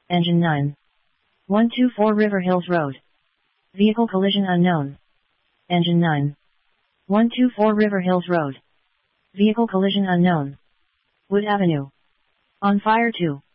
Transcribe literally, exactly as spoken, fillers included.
Engine nine. one two four River Hills Road. Vehicle collision unknown. Engine nine. one two four River Hills Road. Vehicle collision unknown. Wood Avenue. On fire two.